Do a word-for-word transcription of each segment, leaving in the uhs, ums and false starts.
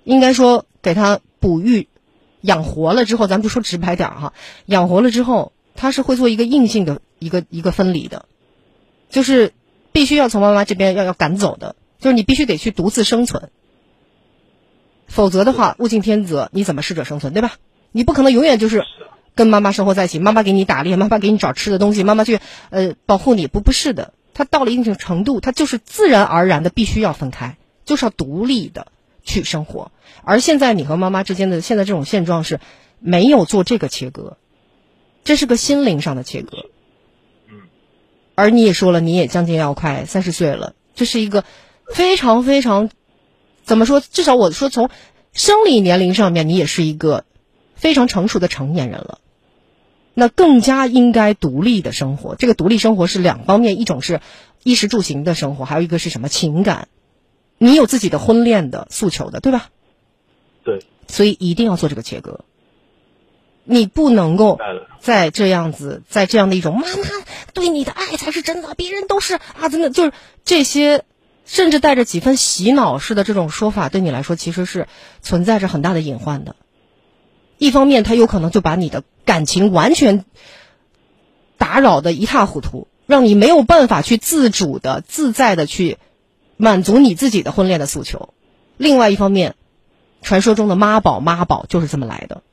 应该说给他哺育养活了之后，咱们就说直白点哈，养活了之后，他是会做一个硬性的一个一个分离的，就是必须要从妈妈这边要要赶走的，就是你必须得去独自生存，否则的话物竞天择，你怎么适者生存，对吧？你不可能永远就是跟妈妈生活在一起，妈妈给你打猎，妈妈给你找吃的东西，妈妈去呃保护你，不不是的，他到了一定程度，他就是自然而然的必须要分开，就是要独立的去生活。而现在你和妈妈之间的现在这种现状是没有做这个切割，这是个心灵上的切割。而你也说了，你也将近要快三十岁了，这是一个非常非常怎么说，至少我说从生理年龄上面你也是一个非常成熟的成年人了，那更加应该独立的生活。这个独立生活是两方面，一种是衣食住行的生活，还有一个是什么情感，你有自己的婚恋的诉求的，对吧？ 对，所以一定要做这个切割，你不能够再这样子，在这样的一种妈妈对你的爱才是真的，别人都是啊，真的就是这些，甚至带着几分洗脑式的这种说法，对你来说其实是存在着很大的隐患的。一方面，他有可能就把你的感情完全打扰的一塌糊涂，让你没有办法去自主的、自在的去满足你自己的婚恋的诉求。另外一方面，传说中的妈宝妈宝就是这么来的。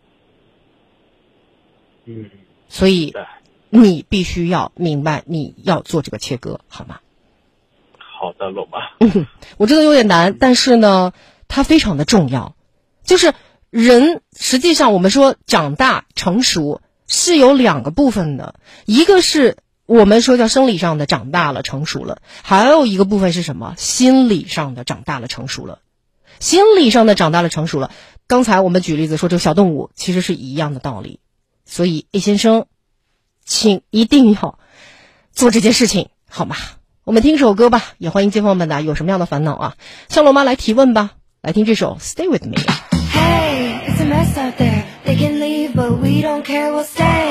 嗯， 所以你必须要明白你要做这个切割，好吗？ 好的，老妈。 嗯，我知道有点难，但是呢它非常的重要。就是人实际上我们说长大成熟是有两个部分的，一个是我们说叫生理上的长大了成熟了，还有一个部分是什么？心理上的长大了成熟了。心理上的长大了成熟了，刚才我们举例子说这个小动物其实是一样的道理。所以 A 先生请一定要做这件事情，好吗？我们听首歌吧，也欢迎街坊们呢有什么样的烦恼啊向罗妈来提问吧。来听这首 Stay With Me。 Hey, it's a mess out there. They can leave but we don't care, we'll stay.